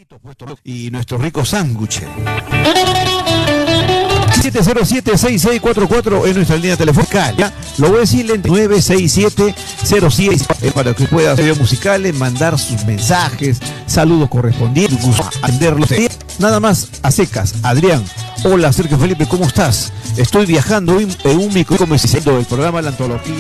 Y nuestro rico sándwich. 707-6644 es nuestra línea telefónica. ¿Ya? Lo voy a decir en 967-06 para que pueda hacer videos musicales, mandar sus mensajes, saludos correspondientes, atenderlos. Nada más a secas. Adrián, hola Sergio Felipe, ¿cómo estás? Estoy viajando en un micro del programa La Antología.